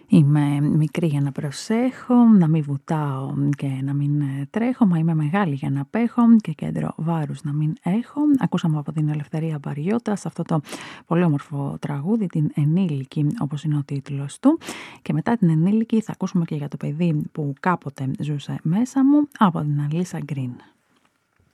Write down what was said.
Είμαι μικρή για να προσέχω, να μην βουτάω και να μην τρέχω, μα είμαι μεγάλη για να απέχω και κέντρο βάρους να μην έχω. Ακούσαμε από την Ελευθερία Μπαριώτα σε αυτό το πολύ όμορφο τραγούδι, την Ενήλικη, όπως είναι ο τίτλος του. Και μετά την Ενήλικη θα ακούσουμε και για το παιδί που κάποτε ζούσε μέσα μου, από την Αλίσσα Γκριν.